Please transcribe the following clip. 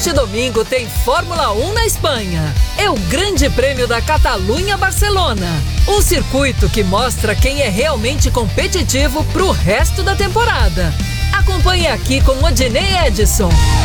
Neste domingo tem Fórmula 1 na Espanha. É o Grande Prêmio da Catalunha-Barcelona. Um circuito que mostra quem é realmente competitivo pro resto da temporada. Acompanhe aqui com Odinei Edson.